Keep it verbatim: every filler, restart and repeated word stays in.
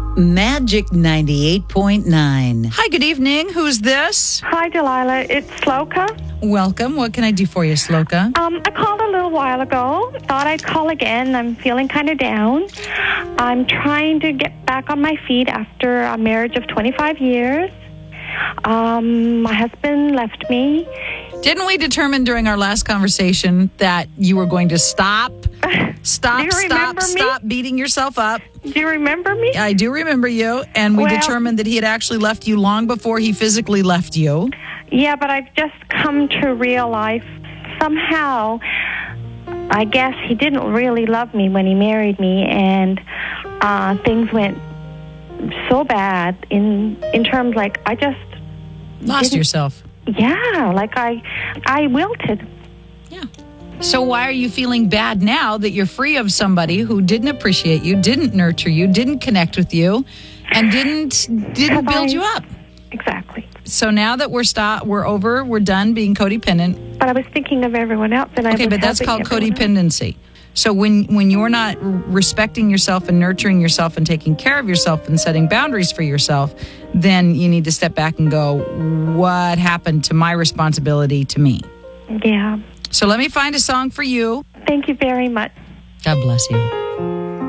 Magic ninety-eight point nine. Hi, good evening. Who's this? Hi, Delilah. It's Sloka. Welcome. What can I do for you, Sloka? Um, I called a little while ago. Thought I'd call again. I'm feeling kind of down. I'm trying to get back on my feet after a marriage of twenty-five years. Um, my husband left me. Didn't we determine during our last conversation that you were going to stop, stop, Do you stop, remember me? stop beating yourself up? Do you remember me? I do remember you, and we Well- determined that he had actually left you long before he physically left you. Yeah, but I've just come to realize somehow, I guess he didn't really love me when he married me, and uh, things went so bad in in terms like I just Lost didn't- yourself. Yeah, like I I wilted. Yeah. So why are you feeling bad now that you're free of somebody who didn't appreciate you, didn't nurture you, didn't connect with you, and didn't didn't build you up? Exactly. So now that we're stop, we're over, we're done being codependent. But I was thinking of everyone else, and I Okay, was but that's helping called everyone else. codependency. So when when you're not respecting yourself and nurturing yourself and taking care of yourself and setting boundaries for yourself, then you need to step back and go, what happened to my responsibility to me? Yeah. So let me find a song for you. Thank you very much. God bless you.